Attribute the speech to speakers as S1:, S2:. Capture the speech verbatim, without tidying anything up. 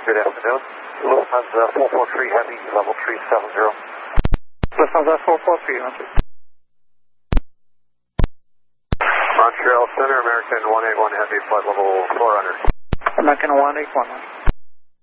S1: good afternoon. Lufthansa four four three Heavy, level three seven zero.
S2: Lufthansa four four three, answer.
S1: Montreal Center, American one eight one Heavy, flight level four hundred.
S2: American one eight one.